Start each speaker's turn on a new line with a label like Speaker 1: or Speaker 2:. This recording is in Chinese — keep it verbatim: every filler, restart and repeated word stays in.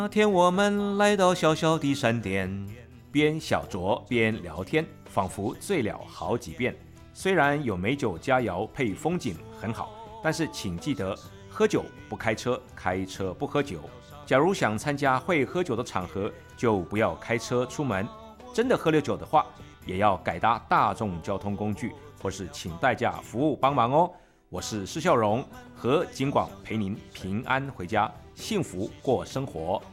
Speaker 1: 那天我们来到小小的山店，边小酌边聊天，仿佛醉了好几遍。虽然有美酒佳肴配风景很好，但是请记得喝酒不开车，开车不喝酒。假如想参加会喝酒的场合，就不要开车出门。真的喝了酒的话，也要改搭大众交通工具，或是请代驾服务帮忙哦。我是施孝荣，和景广陪您平安回家，幸福过生活。